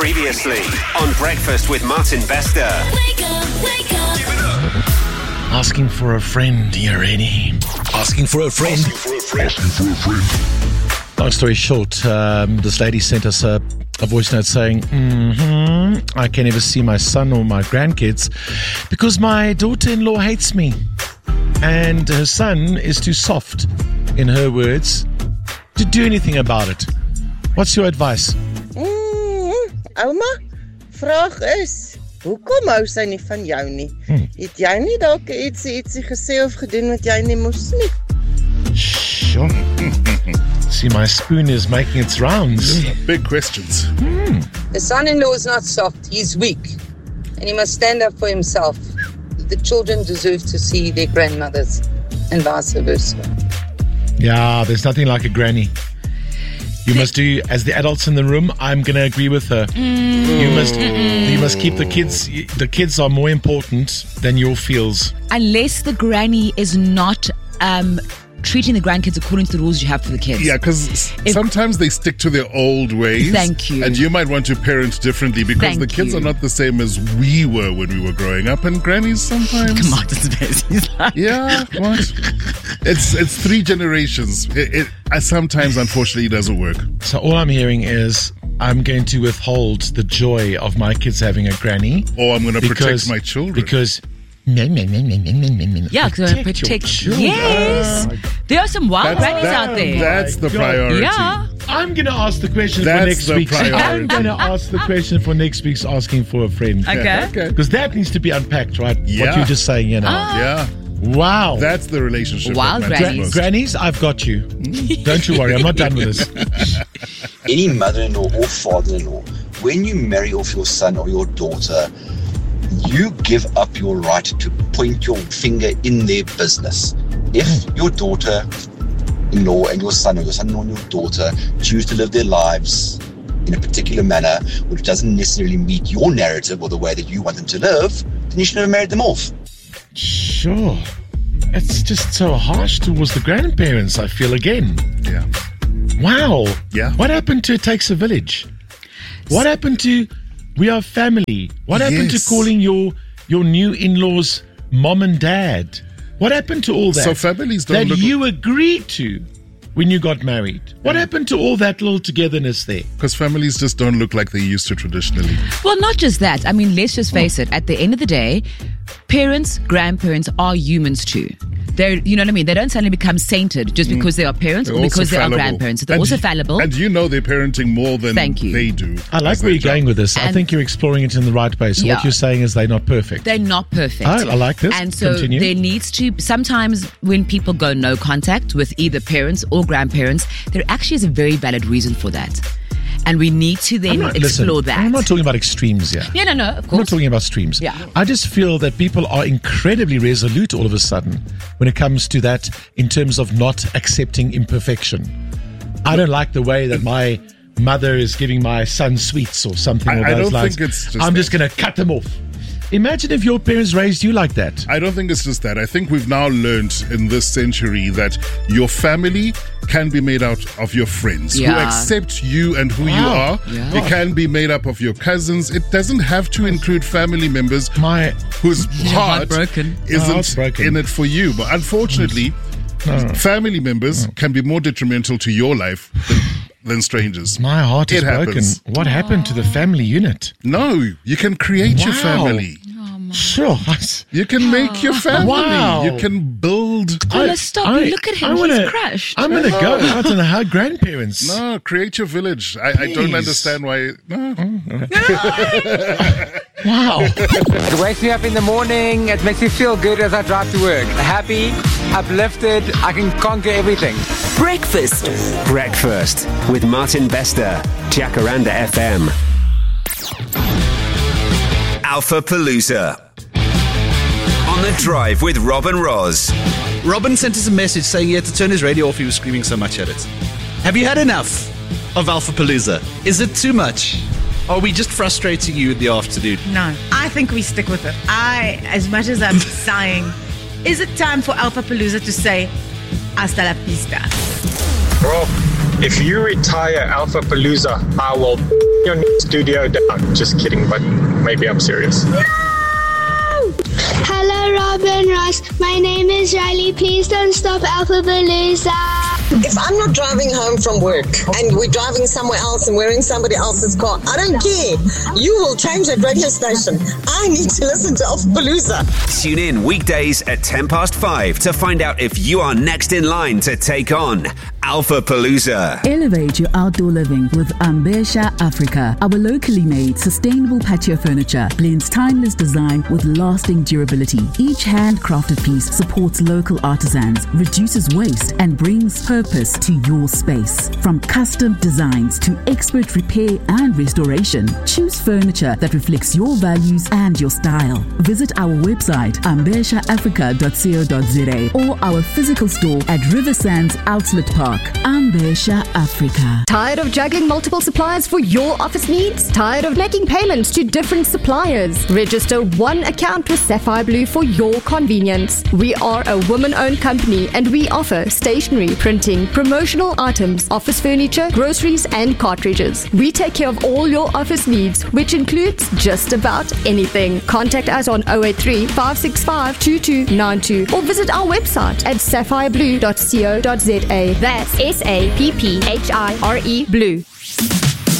Previously on Breakfast with Martin Bester. Wake up, wake up. Give it up. Asking for a friend, you ready? Asking for a friend. Long story short, this lady sent us a voice note saying, I can never see my son or my grandkids because my daughter-in-law hates me. And her son is too soft, in her words, to do anything about it. What's your advice? Ouma, vraag is, hoekom hou sy nie van jou nie? Het jy nie dalk ietsie gesê of gedoen wat jy nie moes nie? Sure. See, my spoon is making its rounds. Big questions. The son-in-law is not soft, he's weak. And he must stand up for himself. The children deserve to see their grandmothers and vice versa. Yeah, there's nothing like a granny. You must do, as the adults in the room, I'm going to agree with her. You must keep the kids. The kids are more important than your feels. Unless the granny is not treating the grandkids according to the rules you have for the kids. Yeah, because sometimes they stick to their old ways. Thank you. And you might want to parent differently because the kids are not the same as we were when we were growing up. And grannies sometimes... Come on, it's best. Yeah, what? It's 3 generations. It sometimes, unfortunately, doesn't work. So all I'm hearing is I'm going to withhold the joy of my kids having a granny. Or I'm going to protect my children. Because... Yeah, because protect. Yes. There are some wild grannies out there. That's the priority. Yeah. I'm going to ask the question for That's next week. the priority. I'm going to ask the question for next week's Asking for a Friend. Okay. Because that needs to be unpacked, right? Yeah. What you're just saying, you know. Yeah. Wow. That's the relationship. Wild that matters grannies. most. Grannies, I've got you. Don't you worry, I'm not done with this. Any mother-in-law or father-in-law, when you marry off your son or your daughter, you give up your right to point your finger in their business. If your daughter-in-law and your son, or your son-in-law and your daughter choose to live their lives in a particular manner which doesn't necessarily meet your narrative or the way that you want them to live, then you should have married them off. Sure. It's just so harsh towards the grandparents, I feel, again. Yeah. Wow. Yeah. What happened to It Takes a Village? What happened to We Are Family? What happened to calling your new in-laws mom and dad? What happened to all that? So families don't that you agreed to when you got married. What happened to all that little togetherness there? Because families just don't look like they used to traditionally. Well, not just that. I mean, let's just face it. At the end of the day, parents, grandparents are humans too. They're, you know what I mean? They don't suddenly become sainted just because they are parents or because they are grandparents. They're also fallible. And you know they're parenting more than they do. I like where you're going with this. I think you're exploring it in the right way. So what you're saying is they're not perfect. They're not perfect. I like this. And so Continue. there needs to, sometimes when people go no contact with either parents or grandparents, there actually is a very valid reason for that. And we need to then explore that. I'm not talking about extremes here. Yeah, no, of course. I'm not talking about streams. Yeah. I just feel that people are incredibly resolute all of a sudden when it comes to that in terms of not accepting imperfection. I don't like the way that my mother is giving my son sweets or something along those lines. Think it's just I'm just going to cut them off. Imagine if your parents raised you like that. I don't think it's just that. I think we've now learned in this century that your family can be made out of your friends who accept you and who you are. Yeah. It can be made up of your cousins. It doesn't have to include family members whose heart isn't in it for you. But unfortunately, family members can be more detrimental to your life than strangers. My heart is broken. Happens. What happened to the family unit? No, you can create your family. Sure. You can make your family. Wow. You can build. Stop. Look at him. He's crashed. I'm going to go out and hug grandparents. No, create your village. I don't understand why. No. Wow. It wakes me up in the morning. It makes me feel good as I drive to work. Happy, uplifted. I can conquer everything. Breakfast with Martin Bester, Jacaranda FM. Alpha Palooza. On the Drive with Robin Roz. Robin sent us a message saying he had to turn his radio off. He was screaming so much at it. Have you had enough of Alpha Palooza? Is it too much? Are we just frustrating you in the afternoon? No, I think we stick with it. As much as I'm sighing, is it time for Alpha Palooza to say hasta la pista? Rob, If you retire Alpha Palooza, I will your studio down. Just kidding, but maybe I'm serious. Hello, Robin Ross. My name is Riley. Please don't stop Alpha Palooza. If I'm not driving home from work and we're driving somewhere else and we're in somebody else's car, I don't care. You will change that radio station. I need to listen to Alpha Palooza. Tune in weekdays at 5:10 to find out if you are next in line to take on Alpha Palooza. Elevate your outdoor living with Ambesha Africa. Our locally made, sustainable patio furniture blends timeless design with lasting durability. Each handcrafted piece supports local artisans, reduces waste, and brings purpose to your space. From custom designs to expert repair and restoration, choose furniture that reflects your values and your style. Visit our website, ambeshaafrica.co.za, or our physical store at Riversands Outlet Park. Ambesha Africa. Tired of juggling multiple suppliers for your office needs? Tired of making payments to different suppliers? Register one account with Sapphire Blue for your convenience. We are a woman-owned company and we offer stationery, printing, promotional items, office furniture, groceries and cartridges. We take care of all your office needs, which includes just about anything. Contact us on 083 565 2292 or visit our website at sapphireblue.co.za. That's SAPPHIRE Blue.